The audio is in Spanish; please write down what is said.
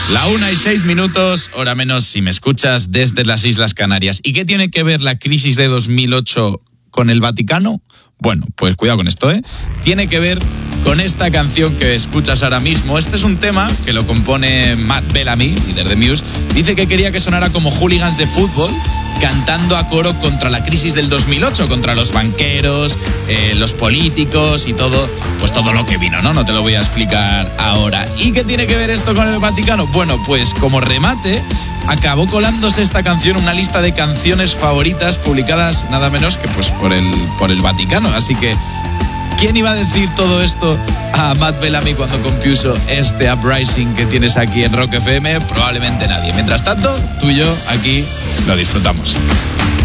La 1:06, hora menos si me escuchas desde las Islas Canarias. ¿Y qué tiene que ver la crisis de 2008 con el Vaticano? Bueno, pues cuidado con esto, ¿eh? Tiene que ver con esta canción que escuchas ahora mismo. Este es un tema que lo compone Matt Bellamy, líder de Muse. Dice que quería que sonara como hooligans de fútbol, cantando a coro contra la crisis del 2008, contra los banqueros, los políticos y todo, pues todo lo que vino, ¿no? No te lo voy a explicar ahora. ¿Y qué tiene que ver esto con el Vaticano? Bueno, pues como remate, acabó colándose esta canción en una lista de canciones favoritas publicadas nada menos que pues por el Vaticano. Así que, ¿quién iba a decir todo esto a Matt Bellamy cuando compuso este Uprising que tienes aquí en Rock FM? Probablemente nadie. Mientras tanto, tú y yo aquí lo disfrutamos.